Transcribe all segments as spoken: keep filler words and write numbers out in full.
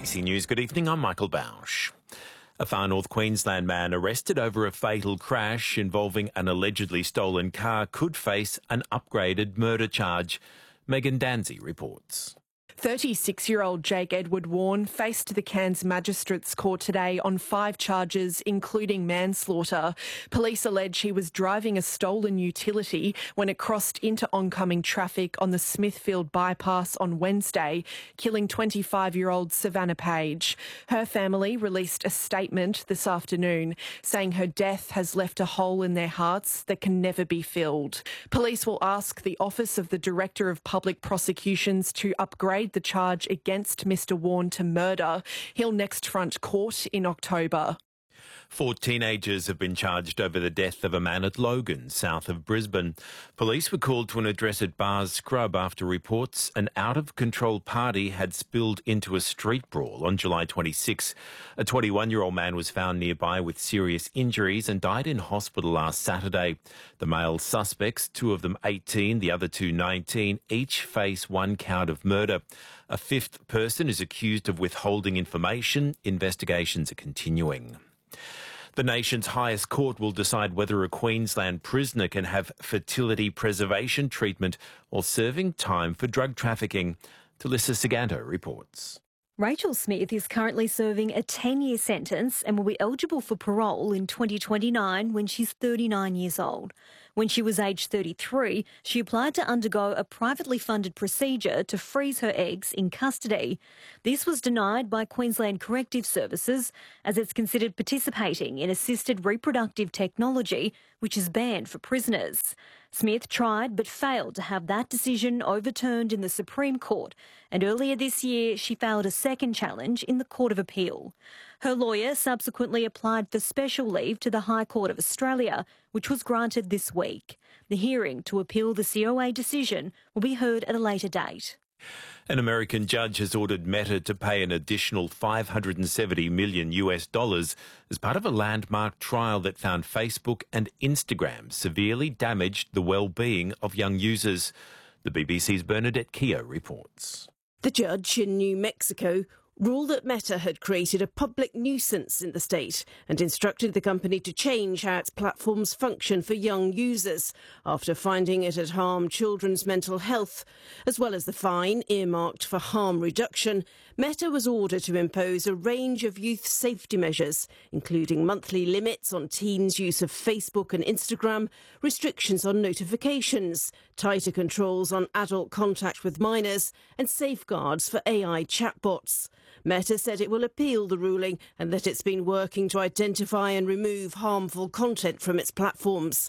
B C News, good evening, I'm Michael Bausch. A far north Queensland man arrested over a fatal crash involving an allegedly stolen car could face an upgraded murder charge. Megan Danzy reports. thirty-six-year-old Jake Edward Warren faced the Cairns Magistrates Court today on five charges, including manslaughter. Police allege he was driving a stolen utility when it crossed into oncoming traffic on the Smithfield bypass on Wednesday, killing twenty-five-year-old Savannah Page. Her family released a statement this afternoon saying her death has left a hole in their hearts that can never be filled. Police will ask the Office of the Director of Public Prosecutions to upgrade the charge against Mr Warren to murder. He'll next front court in October. Four teenagers have been charged over the death of a man at Logan, south of Brisbane. Police were called to an address at Bars Scrub after reports an out-of-control party had spilled into a street brawl on July twenty-sixth. A twenty-one-year-old man was found nearby with serious injuries and died in hospital last Saturday. The male suspects, two of them eighteen, the other two nineteen, each face one count of murder. A fifth person is accused of withholding information. Investigations are continuing. The nation's highest court will decide whether a Queensland prisoner can have fertility preservation treatment while serving time for drug trafficking. Talissa Saganto reports. Rachel Smith is currently serving a ten-year sentence and will be eligible for parole in twenty twenty-nine when she's thirty-nine years old. When she was aged thirty-three, she applied to undergo a privately funded procedure to freeze her eggs in custody. This was denied by Queensland Corrective Services as it's considered participating in assisted reproductive technology, which is banned for prisoners. Smith tried but failed to have that decision overturned in the Supreme Court, and earlier this year she failed a second challenge in the Court of Appeal. Her lawyer subsequently applied for special leave to the High Court of Australia, which was granted this week. The hearing to appeal the C O A decision will be heard at a later date. An American judge has ordered Meta to pay an additional five hundred seventy million US dollars as part of a landmark trial that found Facebook and Instagram severely damaged the well-being of young users. The B B C's Bernadette Keogh reports. The judge in New Mexico ruled that Meta had created a public nuisance in the state and instructed the company to change how its platforms function for young users after finding it had harmed children's mental health. As well as the fine earmarked for harm reduction, Meta was ordered to impose a range of youth safety measures, including monthly limits on teens' use of Facebook and Instagram, restrictions on notifications, tighter controls on adult contact with minors, and safeguards for A I chatbots. Meta said it will appeal the ruling and that it's been working to identify and remove harmful content from its platforms.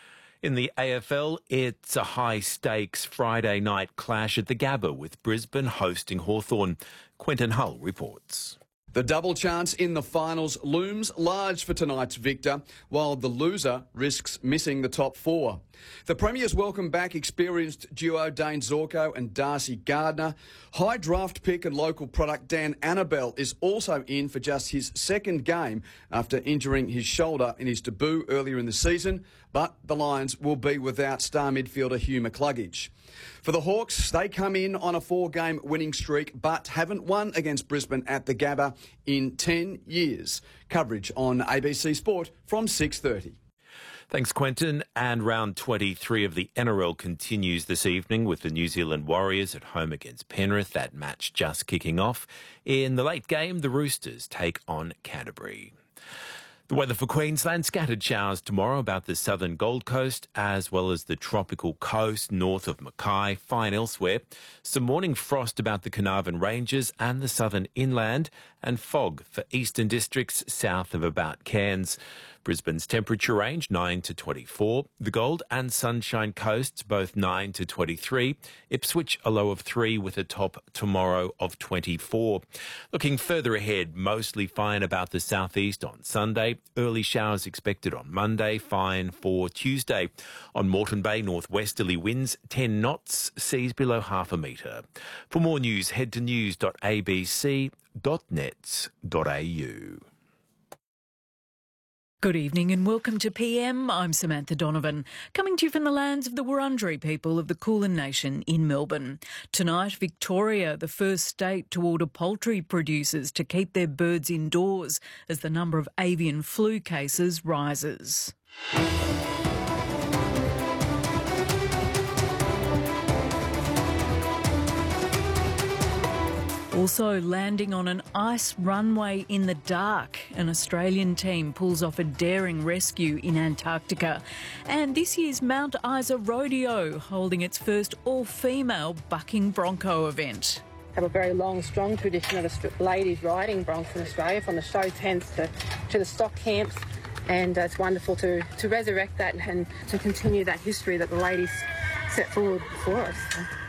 In the A F L, it's a high-stakes Friday night clash at the Gabba with Brisbane hosting Hawthorn. Quentin Hull reports. The double chance in the finals looms large for tonight's victor, while the loser risks missing the top four. The Premiers welcome back experienced duo Dane Zorko and Darcy Gardner. High draft pick and local product Dan Annabelle is also in for just his second game after injuring his shoulder in his debut earlier in the season, but the Lions will be without star midfielder Hugh McCluggage. For the Hawks, they come in on a four-game winning streak but haven't won against Brisbane at the Gabba in ten years. Coverage on A B C Sport from six thirty. Thanks, Quentin. And round twenty-three of the N R L continues this evening with the New Zealand Warriors at home against Penrith. That match just kicking off. In the late game, the Roosters take on Canterbury. The weather for Queensland, scattered showers tomorrow about the southern Gold Coast as well as the tropical coast north of Mackay, fine elsewhere. Some morning frost about the Carnarvon Ranges and the southern inland and fog for eastern districts south of about Cairns. Brisbane's temperature range nine to twenty-four. The Gold and Sunshine Coasts both nine to twenty-three. Ipswich a low of three with a top tomorrow of twenty-four. Looking further ahead, mostly fine about the southeast on Sunday. Early showers expected on Monday, fine for Tuesday. On Moreton Bay, northwesterly winds ten knots, seas below half a metre. For more news, head to news dot a b c dot net dot a u. Good evening and welcome to P M. I'm Samantha Donovan, coming to you from the lands of the Wurundjeri people of the Kulin Nation in Melbourne. Tonight, Victoria, the first state to order poultry producers to keep their birds indoors as the number of avian flu cases rises. Also landing on an ice runway in the dark. An Australian team pulls off a daring rescue in Antarctica. And this year's Mount Isa Rodeo holding its first all-female bucking bronco event. Have a very long, strong tradition of ladies riding broncs in Australia, from the show tents to, to the stock camps. And uh, it's wonderful to, to resurrect that and to continue that history that the ladies set forward for us.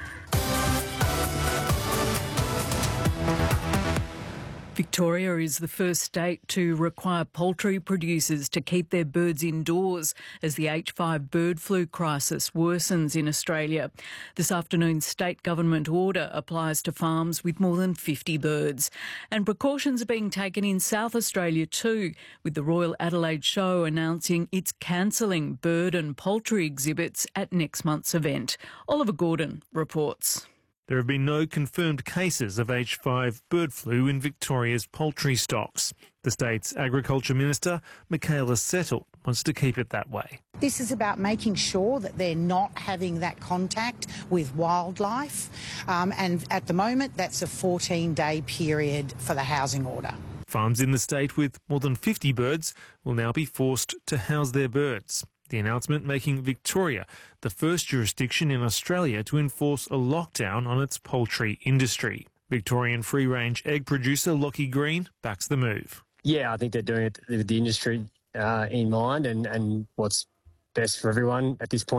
Victoria is the first state to require poultry producers to keep their birds indoors as the H five bird flu crisis worsens in Australia. This afternoon's state government order applies to farms with more than fifty birds. And precautions are being taken in South Australia too, with the Royal Adelaide Show announcing it's cancelling bird and poultry exhibits at next month's event. Oliver Gordon reports. There have been no confirmed cases of H five bird flu in Victoria's poultry stocks. The state's Agriculture Minister, Michaela Settle, wants to keep it that way. This is about making sure that they're not having that contact with wildlife. Um, and at the moment, that's a fourteen-day period for the housing order. Farms in the state with more than fifty birds will now be forced to house their birds. The announcement making Victoria the first jurisdiction in Australia to enforce a lockdown on its poultry industry. Victorian free-range egg producer Lockie Green backs the move. Yeah, I think they're doing it with the industry uh, in mind and, and what's best for everyone at this point.